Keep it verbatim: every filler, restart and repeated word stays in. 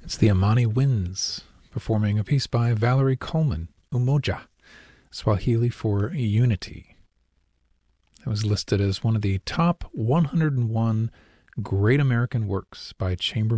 It's the Amani Winds, performing a piece by Valerie Coleman, Umoja, Swahili for Unity. It was listed as one of the top one hundred one great American works by chamber